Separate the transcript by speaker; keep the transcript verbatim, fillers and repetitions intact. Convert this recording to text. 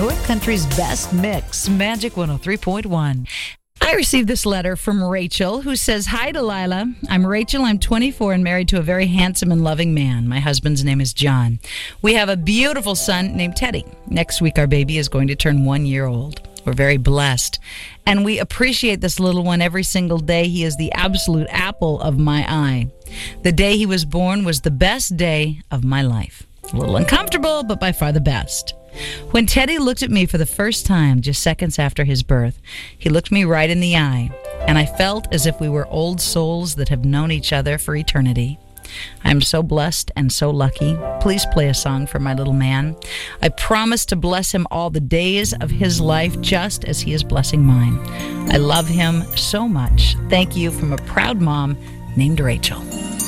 Speaker 1: North Country's best mix, Magic one oh three point one. I received this letter from Rachel, who says, "Hi, Delilah. I'm Rachel. I'm twenty-four and married to a very handsome and loving man. My husband's name is John. We have a beautiful son named Teddy. Next week, our baby is going to turn one year old. We're very blessed, and we appreciate this little one every single day. He is the absolute apple of my eye. The day he was born was the best day of my life. A little uncomfortable, but by far the best. When Teddy looked at me for the first time, just seconds after his birth, he looked me right in the eye, and I felt as if we were old souls that have known each other for eternity. I am so blessed and so lucky. Please play a song for my little man. I promise to bless him all the days of his life, just as he is blessing mine. I love him so much. Thank you, from a proud mom named Rachel."